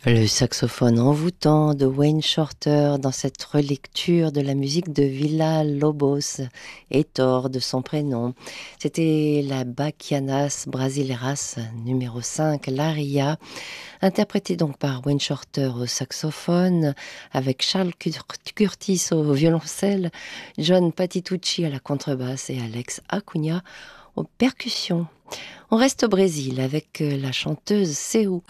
Le saxophone envoûtant de Wayne Shorter dans cette relecture de la musique de Villa-Lobos, Héctor de son prénom. C'était la Bachianas Brasileiras numéro 5, l'Aria, interprétée donc par Wayne Shorter au saxophone, avec Charles Curtis au violoncelle, John Patitucci à la contrebasse et Alex Acuna aux percussions. On reste au Brésil avec la chanteuse Seu